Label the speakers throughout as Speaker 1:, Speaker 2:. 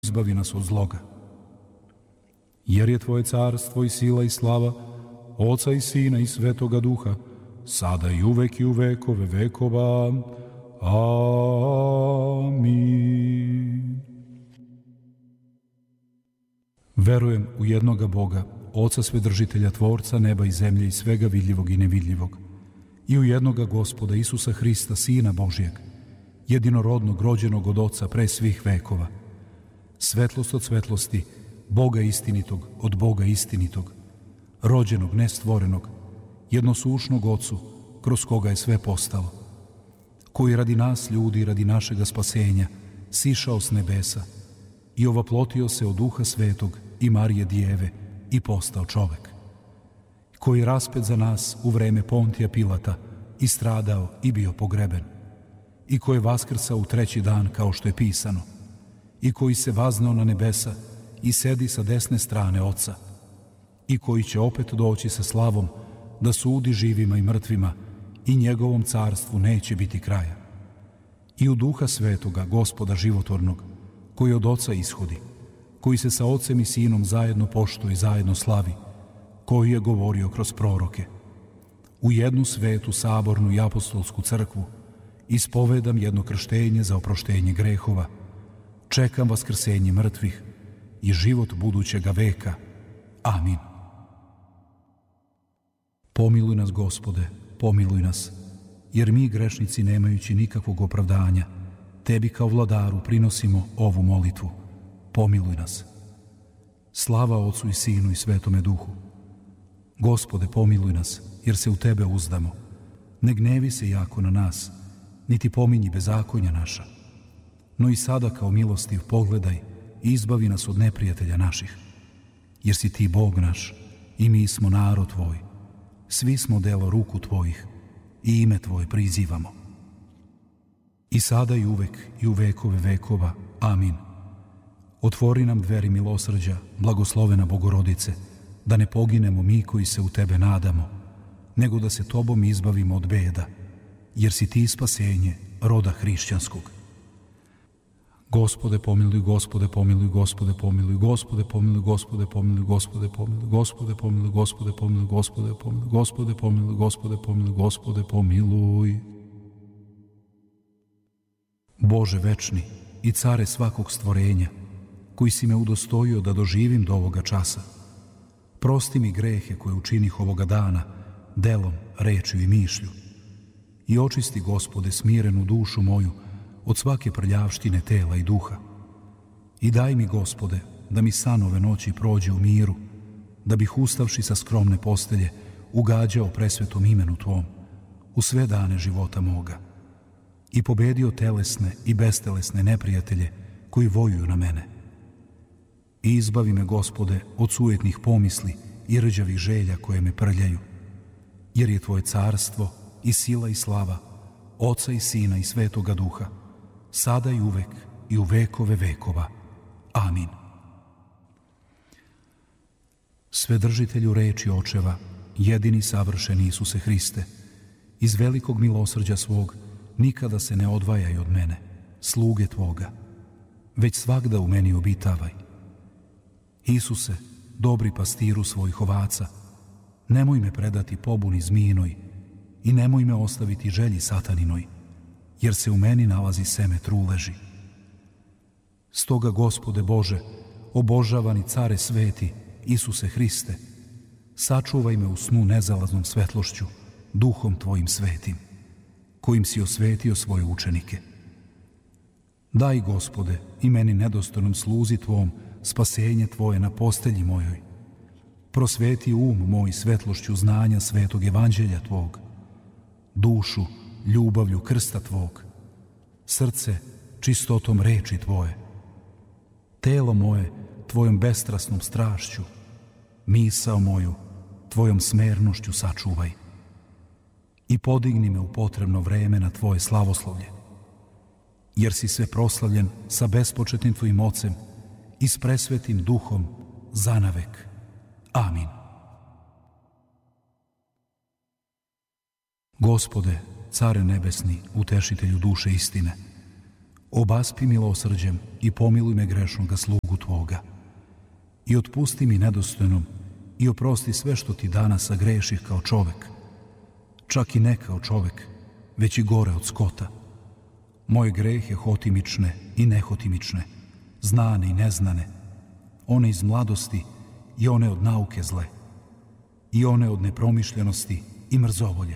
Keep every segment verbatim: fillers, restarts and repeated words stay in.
Speaker 1: izbavi nas od zloga. Jer je Tvoje carstvo i sila i slava, Oca i Sina i Svetoga Duha, sada i uvek i u vekove vekova. Amin. Verujem u jednoga Boga, Oca Svedržitelja, Tvorca neba i zemlje i svega vidljivog i nevidljivog, i u jednoga Gospoda Isusa Hrista, Sina Božijeg, jedinorodnog, rođenog od Oca pre svih vekova, svetlost od svetlosti, Boga istinitog od Boga istinitog, rođenog, nestvorenog, jednosušnog Ocu, kroz koga je sve postalo, koji radi nas ljudi i radi našega spasenja sišao s nebesa i ovaplotio se od Duha Svetog i Marije Djeve i postao čovek, koji je raspet za nas u vreme Pontija Pilata i stradao i bio pogreben, i koji je vaskrsao u treći dan kao što je pisano, i koji se vaznao na nebesa i sedi sa desne strane Oca, i koji će opet doći sa slavom da sudi živima i mrtvima, i njegovom carstvu neće biti kraja. I u Duha Svetoga, Gospoda životvornog, koji od Oca ishodi, koji se sa Ocem i Sinom zajedno poštuje i zajedno slavi, koji je govorio kroz proroke, u jednu svetu, sabornu i apostolsku crkvu, ispovedam jedno krštenje za oproštenje grehova, čekam vaskrsenje mrtvih i život budućega veka. Amin. Pomiluj nas, Gospode, pomiluj nas, jer mi grešnici, nemajući nikakvog opravdanja, Tebi kao vladaru prinosimo ovu molitvu. Pomiluj nas. Slava Ocu i Sinu i Svetome Duhu. Gospode, pomiluj nas, jer se u Tebe uzdamo. Ne gnevi se jako na nas, niti pominji bezakonja naša, no i sada kao milostiv pogledaj i izbavi nas od neprijatelja naših, jer si Ti Bog naš i mi smo narod Tvoj, svi smo delo ruku Tvojih i ime Tvoje prizivamo. I sada i uvek i u vekove vekova. Amin. Otvori nam dveri milosrđa, blagoslovena Bogorodice, da ne poginemo mi koji se u Tebe nadamo, nego da se Tobom izbavimo od beda, jer si Ti spasenje roda hrišćanskog. Gospode, pomiluj, Gospode, pomiluj, Gospode, pomiluj, Gospode, pomiluj, Gospode, pomiluj, Gospode, pomiluj, Gospode, pomiluj, Gospode, pomiluj, Gospode, pomiluj, Gospode, pomiluj, Gospode, pomiluj, Gospode, pomiluj. Bože večni i care svakog stvorenja, koji si me udostojio da doživim do ovoga časa, prosti mi grehe koje učinih ovoga dana, delom, rečju i mišlju, i očisti, Gospode, smirenu dušu moju od svake prljavštine tela i duha. I daj mi, Gospode, da mi san ove noći prođe u miru, da bih ustavši sa skromne postelje ugađao presvetom imenu Tvom u sve dane života moga i pobedio telesne i bestelesne neprijatelje koji vojuju na mene. I izbavi me, Gospode, od sujetnih pomisli i rđavih želja koje me prljaju, jer je Tvoje carstvo i sila i slava, Oca i Sina i Svetoga Duha, sada i uvek i u vekove vekova. Amin. Svedržitelju reči očeva, jedini savršeni Isuse Hriste, iz velikog milosrđa svog nikada se ne odvajaj od mene, sluge Tvoga, već svagda u meni obitavaj. Isuse, dobri pastiru svojih ovaca, nemoj me predati pobuni zmijinoj i nemoj me ostaviti želji sataninoj, jer se u meni nalazi seme truleži. Stoga, Gospode Bože, obožavani care sveti, Isuse Hriste, sačuvaj me u snu nezalaznom svetlošću, duhom Tvojim svetim, kojim si osvetio svoje učenike. Daj, Gospode, i meni nedostojnom sluzi Tvom spasenje Tvoje na postelji mojoj. Prosveti um moj svetlošću znanja svetog evanđelja Tvog, dušu ljubavlju krsta Tvog, srce čistotom reči Tvoje, telo moje Tvojom bestrasnom strašću, misao moju Tvojom smernošću sačuvaj i podigni me u potrebno vreme na Tvoje slavoslovlje, jer si sve proslavljen sa bespočetnim Tvojim Ocem i s presvetim Duhom zanavek. Amin. Gospode, Care nebesni, utešitelju duše istine, Obaspi milosrđem i pomiluj me grešnoga slugu Tvoga. I otpusti mi nedostojnom i oprosti sve što ti danas sagreših kao čovek, čak i ne kao čovek, već i gore od skota. Moje grehe hotimične i nehotimične, znane i neznane, one iz mladosti i one od nauke zle, i one od nepromišljenosti i mrzovolje.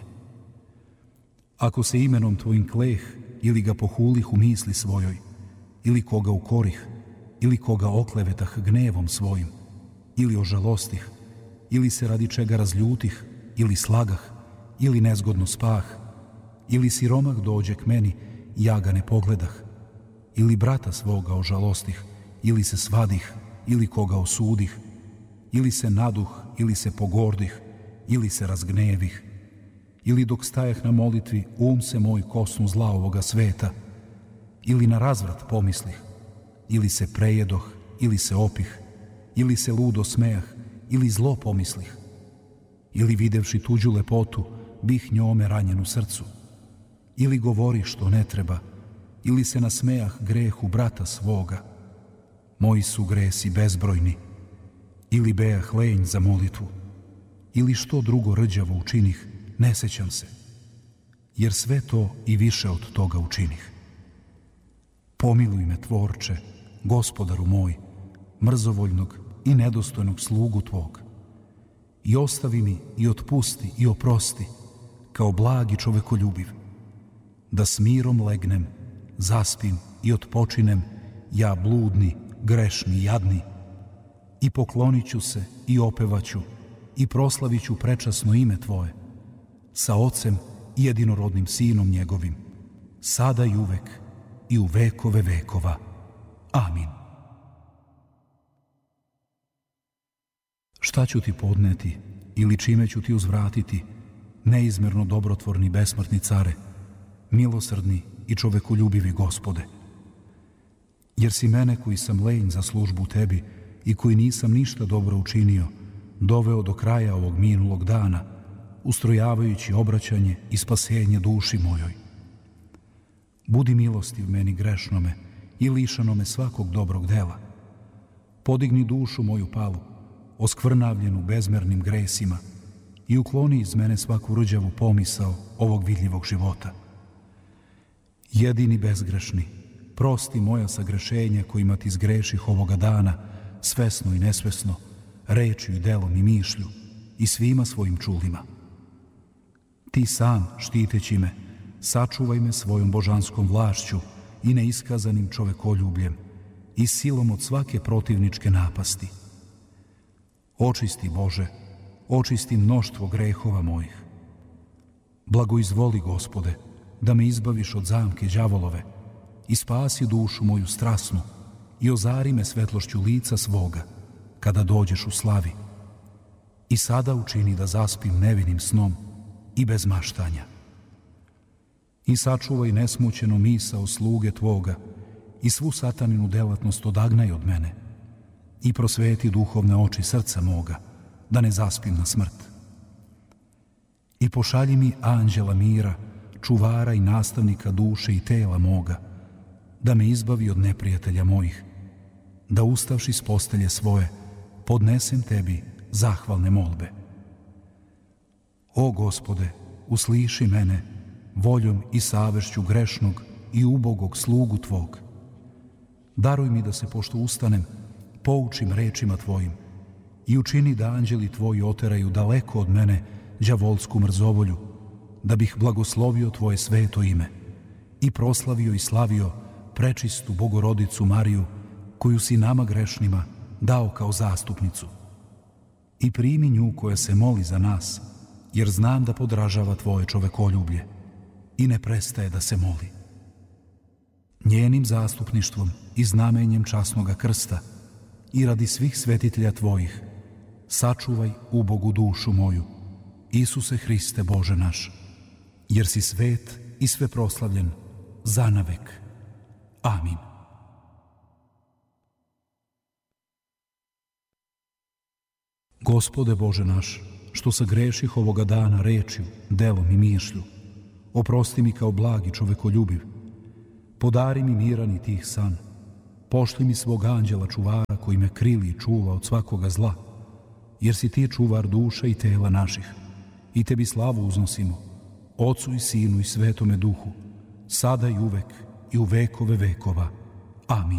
Speaker 1: Ako se imenom Tvojim kleh ili ga pohulih u misli svojoj, ili koga ukorih, ili koga oklevetah gnevom svojim, ili ožalostih, ili se radi čega razljutih, ili slagah, ili nezgodno spah, ili siromah dođe k meni, ja ga ne pogledah, ili brata svoga ožalostih, ili se svadih, ili koga osudih, ili se naduh, ili se pogordih, ili se razgnevih, ili dok stajah na molitvi um se moj kosnu zla ovoga sveta, ili na razvrat pomislih, ili se prejedoh, ili se opih, ili se ludo smejah, ili zlo pomislih, ili videvši tuđu lepotu, bih njome ranjen u srcu, ili govori što ne treba, ili se nasmejah grehu brata svoga, moji su gresi bezbrojni, ili bejah lenj za molitvu, ili što drugo rđavo učinih, ne sećam se, jer sve to i više od toga učinih. Pomiluj me, Tvorče, Gospodaru moj, mrzovoljnog i nedostojnog slugu Tvog, i ostavi mi i otpusti i oprosti, kao blagi čovekoljubiv, da s mirom legnem, zaspim i otpočinem, ja bludni, grešni, jadni, i poklonit ću se i opevaću i proslavit ću prečasno ime Tvoje, sa Ocem i jedinorodnim Sinom njegovim, sada i uvek i u vekove vekova. Amin. Šta ću ti podneti ili čime ću ti uzvratiti, neizmerno dobrotvorni besmrtni care, milosrdni i čovekoljubivi Gospode? Jer si mene koji sam lenj za službu Tebi i koji nisam ništa dobro učinio, doveo do kraja ovog minulog dana, ustrojavajući obraćanje i spasenje duši mojoj. Budi milostiv meni grešnome i lišanome svakog dobrog dela. Podigni dušu moju palu, oskvrnavljenu bezmernim gresima, i ukloni iz mene svaku rđavu pomisao ovog vidljivog života. Jedini bezgrešni, prosti moja sagrešenja kojima ti zgreših ovoga dana, svesno i nesvesno, rečju i delom i mišlju, i svima svojim čulima. Ti sam, štiteći me, sačuvaj me svojom božanskom vlašću i neiskazanim čovekoljubljem i silom od svake protivničke napasti. Očisti, Bože, očisti mnoštvo grehova mojih. Blagoizvoli, Gospode, da me izbaviš od zamke đavolove i spasi dušu moju strasnu i ozari me svetlošću lica svoga kada dođeš u slavi. I sada učini da zaspim nevinim snom i bez maštanja. I sačuvaj nesmućeno misao sluge Tvoga i svu sataninu delatnost odagnaj od mene i prosveti duhovne oči srca moga, da ne zaspim na smrt. I pošalji mi anđela mira, čuvara i nastavnika duše i tela moga, da me izbavi od neprijatelja mojih, da ustavši s postelje svoje, podnesem Tebi zahvalne molbe. O Gospode, usliši mene voljom i savešću grešnog i ubogog slugu Tvog. Daruj mi da se, pošto ustanem, poučim rečima Tvojim i učini da anđeli Tvoji oteraju daleko od mene đavolsku mrzovolju, da bih blagoslovio Tvoje sveto ime i proslavio i slavio prečistu Bogorodicu Mariju, koju si nama grešnima dao kao zastupnicu. I primi nju koja se moli za nas, jer znam da podražava Tvoje čovekoljublje i ne prestaje da se moli. Njenim zastupništvom i znamenjem časnoga krsta i radi svih svetitelja Tvojih, sačuvaj ubogu dušu moju, Isuse Hriste Bože naš, jer si svet i sve proslavljen zanavek. Amin. Gospode Bože naš, što sagreših ovoga dana rečju, delom i mišlju, oprosti mi kao blagi čovekoljubiv, podari mi miran i tih san. Pošli mi svog anđela čuvara koji me krili i čuva od svakoga zla, jer si ti čuvar duša i tela naših. I tebi slavu uznosimo, Ocu i Sinu i Svetome Duhu, sada i uvek i u vekove vekova. Amin.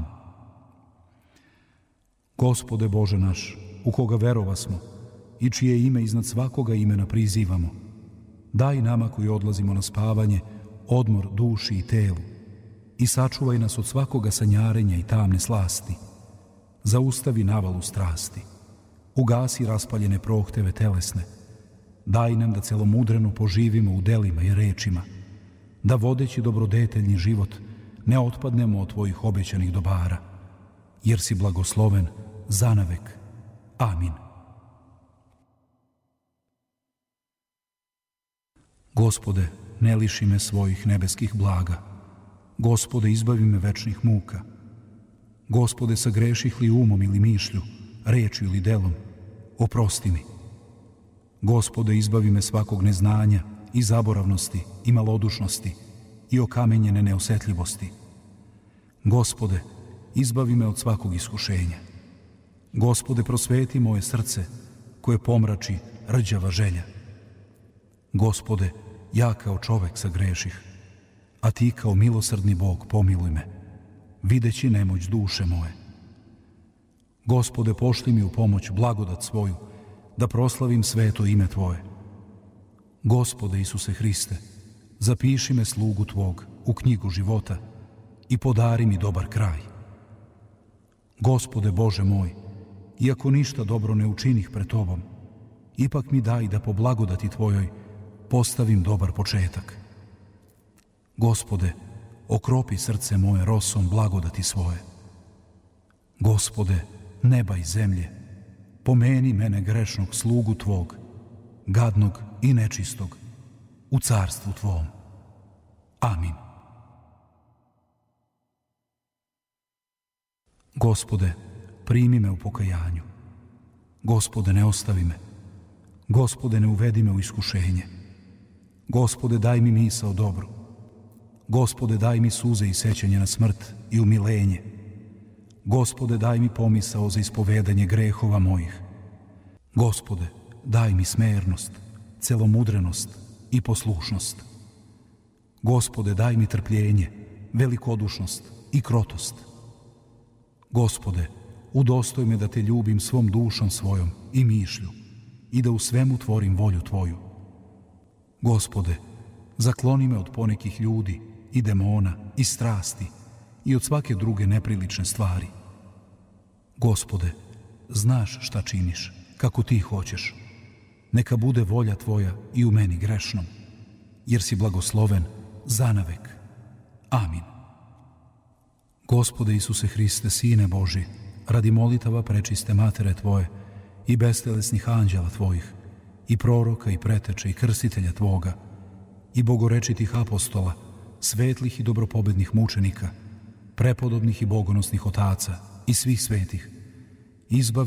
Speaker 1: Gospode Bože naš, u koga verovasmo i čije ime iznad svakoga imena prizivamo, daj nama koji odlazimo na spavanje odmor duši i telu i sačuvaj nas od svakoga sanjarenja i tamne slasti. Zaustavi navalu strasti, ugasi raspaljene prohteve telesne, daj nam da celomudreno poživimo u delima i rečima, da vodeći dobrodeteljni život ne otpadnemo od tvojih obećanih dobara, jer si blagosloven zanavek. Amin. Gospode, ne liši me svojih nebeskih blaga. Gospode, izbavi me večnih muka. Gospode, sagreših li umom ili mišlju, rečju ili delom, oprosti mi. Gospode, izbavi me svakog neznanja i zaboravnosti i malodušnosti i okamenjene neosetljivosti. Gospode, izbavi me od svakog iskušenja. Gospode, prosveti moje srce koje pomrači rđava želja. Gospode, ja kao čovek sagreših, a ti kao milosrdni Bog pomiluj me, videći nemoć duše moje. Gospode, pošli mi u pomoć blagodat svoju, da proslavim sveto ime Tvoje. Gospode Isuse Hriste, zapiši me slugu Tvog u knjigu života i podari mi dobar kraj. Gospode Bože moj, iako ništa dobro ne učinih pred Tobom, ipak mi daj da po blagodati Tvojoj postavim dobar početak. Gospode, okropi srce moje rosom blagodati svoje. Gospode, neba i zemlje, pomeni mene grešnog slugu Tvog, gadnog i nečistog, u carstvu Tvom. Amin. Gospode, primi me u pokajanju. Gospode, ne ostavi me. Gospode, ne uvedi me u iskušenje. Gospode, daj mi misao dobru. Gospode, daj mi suze i sećanje na smrt i umilenje. Gospode, daj mi pomisao za ispovedanje grehova mojih. Gospode, daj mi smernost, celomudrenost i poslušnost. Gospode, daj mi trpljenje, velikodušnost i krotost. Gospode, udostoj me da te ljubim svom dušom svojom i mišlju i da u svemu tvorim volju Tvoju. Gospode, zakloni me od ponekih ljudi i demona i strasti i od svake druge neprilične stvari. Gospode, znaš šta činiš, kako Ti hoćeš. Neka bude volja Tvoja i u meni grešnom, jer si blagosloven zanavek. Amin. Gospode Isuse Hriste, Sine Boži, radi molitava prečiste Matere Tvoje i bestelesnih anđela Tvojih, i proroka i preteče i krstitelja Tvoga, i bogorečitih apostola, svetlih i dobropobednih mučenika, prepodobnih i bogonosnih otaca i svih svetih, izbavi